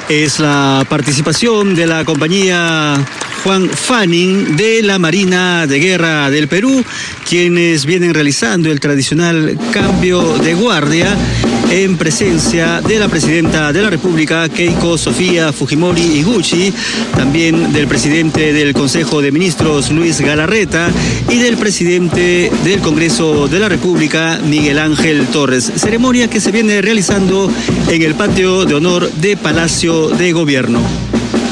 Es la participación de la compañía Juan Fanning de la Marina de Guerra del Perú, quienes vienen realizando el tradicional cambio de guardia en presencia de la presidenta de la República, Keiko Sofía Fujimori Iguchi, también del presidente del Consejo de Ministros, Luis Galarreta, y del presidente del Congreso de la República, Miguel Ángel Torres. Ceremonia que se viene realizando en el patio de honor de Palacio de Gobierno.